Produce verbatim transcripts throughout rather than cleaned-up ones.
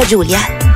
Giulia.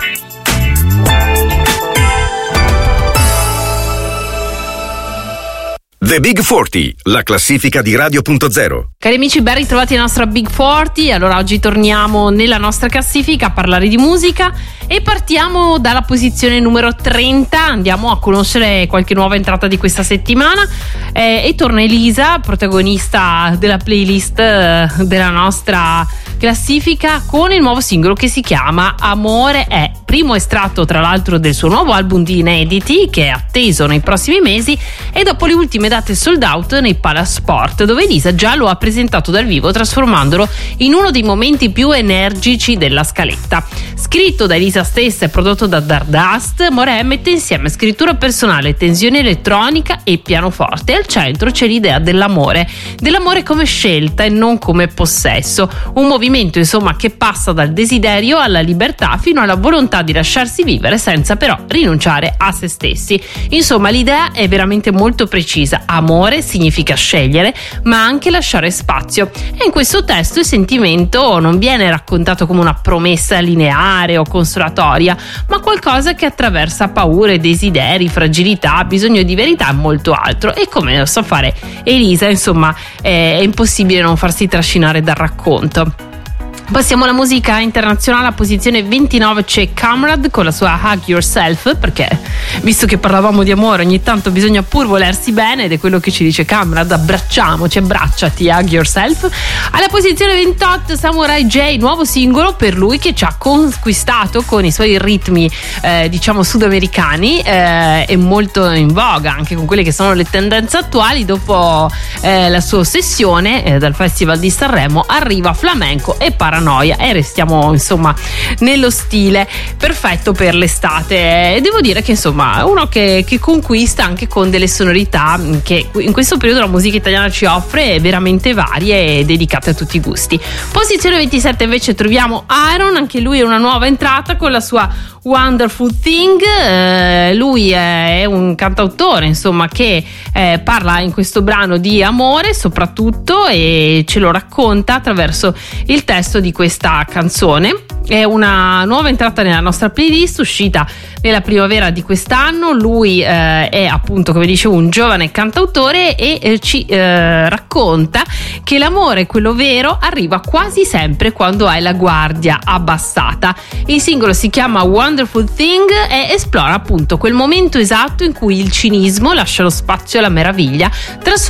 The Big quaranta, la classifica di Radio punto zero. Cari amici, ben ritrovati alla nostra Big quaranta. Allora, oggi torniamo nella nostra classifica a parlare di musica e partiamo dalla posizione numero trenta. Andiamo a conoscere qualche nuova entrata di questa settimana eh, e torna Elisa, protagonista della playlist eh, della nostra classifica, con il nuovo singolo che si chiama Amore è, primo estratto tra l'altro del suo nuovo album di inediti che è atteso nei prossimi mesi, e dopo le ultime date sold out nei Palasport, dove Elisa già lo ha presentato dal vivo, trasformandolo in uno dei momenti più energici della scaletta. Scritto da Elisa stessa e prodotto da Dardust, Amore è mette insieme scrittura personale, tensione elettronica e pianoforte, e al centro c'è l'idea dell'amore dell'amore come scelta e non come possesso, un movimento insomma che passa dal desiderio alla libertà fino alla volontà di lasciarsi vivere senza però rinunciare a se stessi. Insomma, l'idea è veramente molto precisa: amore significa scegliere ma anche lasciare spazio, e in questo testo il sentimento non viene raccontato come una promessa lineare o consolatoria, ma qualcosa che attraversa paure, desideri, fragilità, bisogno di verità e molto altro. E come lo sa fare Elisa, insomma, è impossibile non farsi trascinare dal racconto. Passiamo alla musica internazionale. A posizione ventinove c'è Camrad con la sua Hug Yourself, perché visto che parlavamo di amore ogni tanto bisogna pur volersi bene, ed è quello che ci dice Camrad: abbracciamoci, abbracciati, Hug Yourself. Alla posizione ventotto Samurai J, nuovo singolo per lui che ci ha conquistato con i suoi ritmi eh, diciamo sudamericani, eh, e molto in voga anche con quelle che sono le tendenze attuali. Dopo eh, la sua sessione eh, dal Festival di Sanremo arriva flamenco e paranoia, e restiamo insomma nello stile perfetto per l'estate. E devo dire che insomma uno che, che conquista anche con delle sonorità che in questo periodo la musica italiana ci offre, veramente varie e dedicate a tutti i gusti. Posizione ventisette invece troviamo Iron, anche lui è una nuova entrata con la sua Wonderful Thing. Eh, lui è un cantautore insomma che eh, parla in questo brano di amore soprattutto, e ce lo racconta attraverso il testo di questa canzone. È una nuova entrata nella nostra playlist, uscita nella primavera di quest'anno. Lui eh, è appunto, come dicevo, un giovane cantautore e eh, ci eh, racconta che l'amore, quello vero, arriva quasi sempre quando hai la guardia abbassata. Il singolo si chiama Wonderful Thing e esplora appunto quel momento esatto in cui il cinismo lascia lo spazio alla meraviglia, trasformando